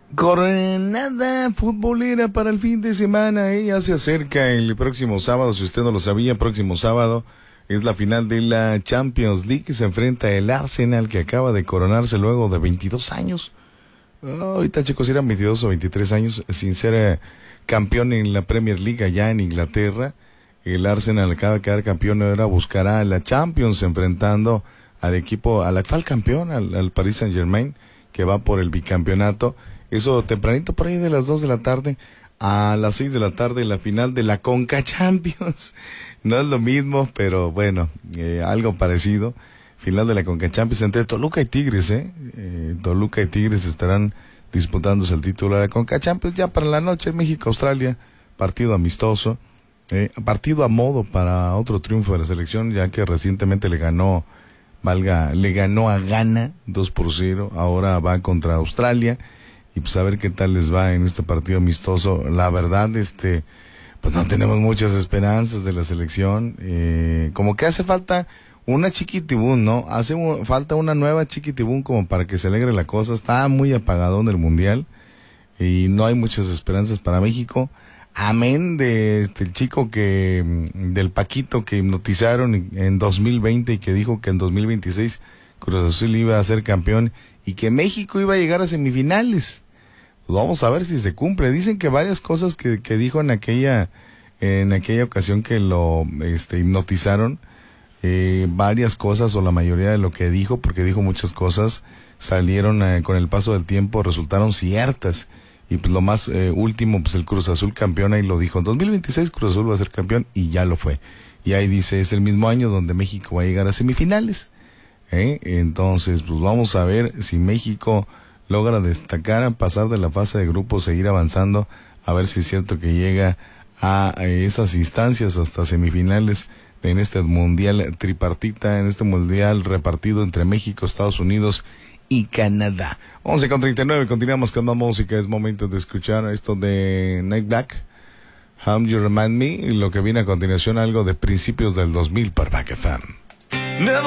Jornada futbolera para el fin de semana, ya se acerca el próximo sábado, si usted no lo sabía, próximo sábado es la final de la Champions League, se enfrenta el Arsenal que acaba de coronarse luego de 22 años, ahorita chicos eran 22 o 23 años sin ser campeón en la Premier League allá en Inglaterra. El Arsenal acaba de quedar campeón, ahora buscará la Champions enfrentando al equipo, al actual campeón, al Paris Saint-Germain, que va por el bicampeonato. Eso tempranito, por ahí de las 2 de la tarde a las 6 de la tarde, la final de la Conca Champions. No es lo mismo, pero bueno, algo parecido. Final de la Conca Champions entre Toluca y Tigres, Toluca y Tigres estarán disputándose el título de la Conca Champions. Ya para la noche, México-Australia, partido amistoso, partido a modo para otro triunfo de la selección, ya que recientemente le ganó a Ghana 2-0, ahora va contra Australia. Y pues a ver qué tal les va en este partido amistoso. La verdad, pues no tenemos muchas esperanzas de la selección. Como que hace falta una chiquitibún, ¿no? Falta una nueva chiquitibún como para que se alegre la cosa. Está muy apagadón el mundial y no hay muchas esperanzas para México. Amén de el chico del Paquito que hipnotizaron en 2020 y que dijo que en 2026 Cruz Azul iba a ser campeón y que México iba a llegar a semifinales. Vamos a ver si se cumple. Dicen que varias cosas que dijo en aquella ocasión que lo hipnotizaron, varias cosas o la mayoría de lo que dijo, porque dijo muchas cosas, salieron con el paso del tiempo, resultaron ciertas. Y pues lo más último, pues el Cruz Azul campeón, ahí lo dijo, en 2026 Cruz Azul va a ser campeón y ya lo fue. Y ahí dice, es el mismo año donde México va a llegar a semifinales. Entonces, pues vamos a ver si México logra destacar, pasar de la fase de grupos, seguir avanzando, a ver si es cierto que llega a esas instancias hasta semifinales en este mundial tripartita, en este mundial repartido entre México, Estados Unidos y Canadá. 11:39, continuamos con más música, es momento de escuchar esto de Night Black, How You Remind Me, y lo que viene a continuación algo de principios del 2000 por Back FM.